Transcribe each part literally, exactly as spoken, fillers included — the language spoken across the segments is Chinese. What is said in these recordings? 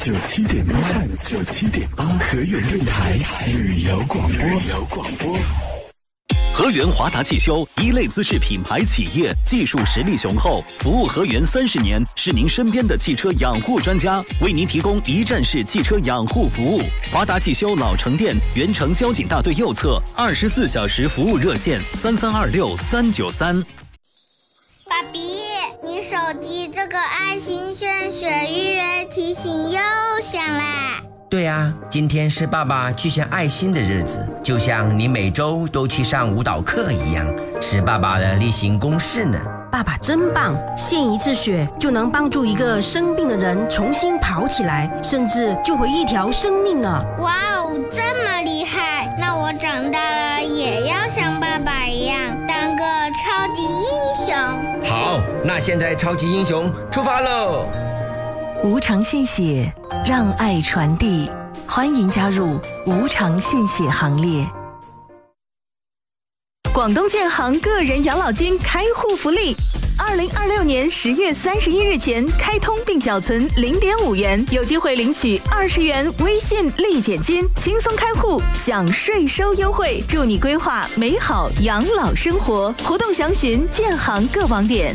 九七点八，九七点八，河源电台旅游广播，旅游广播。 河源华达汽修，一类资质品牌企业，技术实力雄厚，服务河源三十年，是您身边的汽车养护专家，为您提供一站式汽车养护服务。华达汽修老城店，原城交警大队右侧，二十四小时服务热线三三二六三九三。 爸比，你手机这个爱心炫雪预约提醒又响啦。 对啊，今天是爸爸去献爱心的日子，就像你每周都去上舞蹈课一样，是爸爸的例行公事呢。 爸爸真棒，献一次血就能帮助一个生病的人重新跑起来，甚至救回一条生命呢。 哇哦，这么厉害！那我长大了也要像爸爸一样当个超级英雄。 好，那现在超级英雄出发喽！ 无偿献血，让爱传递，欢迎加入无偿献血行列。广东建行个人养老金开户福利，二零二六年十月三十一日前开通并缴存零点五元，有机会领取二十元微信立减金，轻松开户享税收优惠，助你规划美好养老生活。活动详询建行各网点。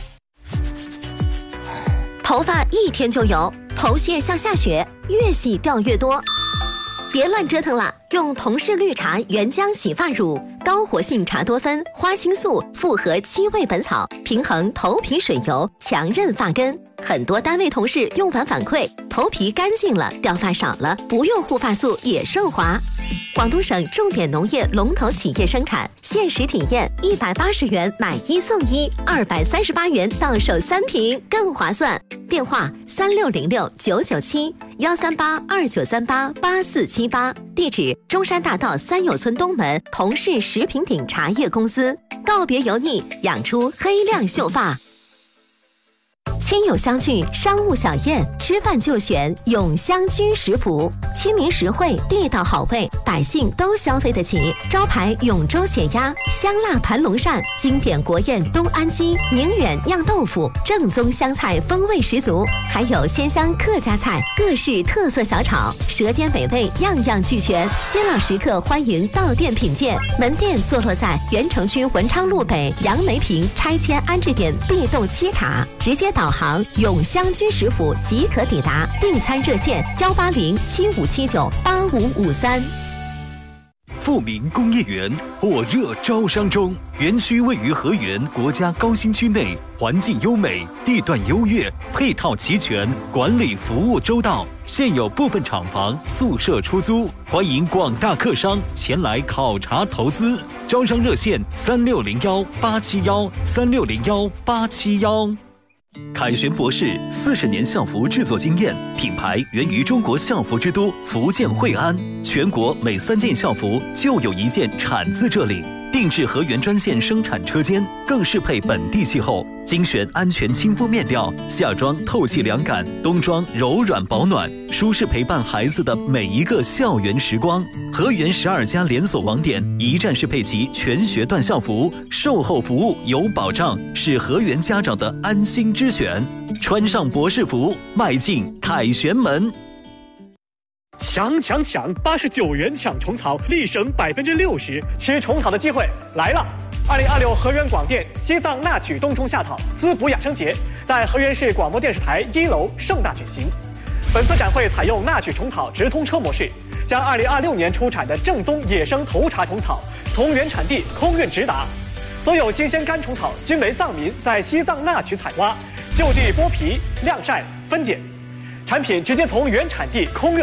头发一天就油，头屑像下雪，越洗掉越多。别乱折腾了，用同氏绿茶原浆洗发乳，高活性茶多酚、花青素复合七味本草，平衡头皮水油，强韧发根。很多单位同事用完反馈，头皮干净了，掉发少了，不用护发素也顺滑。广东省重点农业龙头企业生产，限时体验一百八十元买一送一，二百三十八元到手三瓶，更划算。电话三六零六九九七幺三八二九三八八四七八，地址中山大道三友村东门同氏食品鼎茶叶公司。告别油腻，养出黑亮秀发。亲友相聚，商务小宴，吃饭就选永香居食府，亲民实惠，地道好味，百姓都消费得起。招牌永州血鸭、香辣盘龙鳝，经典国宴东安鸡、宁远酿豆腐，正宗湘菜风味十足，还有鲜香客家菜，各式特色小炒，舌尖美味样样俱全。新老食客欢迎到店品鉴，门店坐落在原城区文昌路北杨梅坪拆迁安置点 B 栋七塔，直接导航永香居食府即可抵达，订餐热线幺八零七五七九八五五三。 富民工业园火热招商中，园区位于河源国家高新区内，环境优美，地段优越，配套齐全，管理服务周到，现有部分厂房宿舍出租，欢迎广大客商前来考察投资。招商热线三六零幺八七幺三六零幺八七幺。凯旋博士四十年校服制作经验，品牌源于中国校服之都福建惠安，全国每三件校服就有一件产自这里。定制河源专线生产车间，更适配本地气候，精选安全亲肤面料，夏装透气凉感，冬装柔软保暖，舒适陪伴孩子的每一个校园时光。河源十二家连锁网点一站式配齐全学段校服，售后服务有保障，是河源家长的安心之选。穿上博士服，迈进凯旋门。 抢抢抢！八十九元抢虫草，立省百分之六十，吃虫草的机会来了！二零二六河源广电西藏纳曲冬虫夏草滋补养生节在河源市广播电视台一楼盛大举行。本次展会采用纳曲虫草直通车模式，将二零二六年出产的正宗野生头茶虫草从原产地空运直达。所有新鲜干虫草均为藏民在西藏纳曲采挖，就地剥皮、晾晒、分拣，产品直接从原产地空运。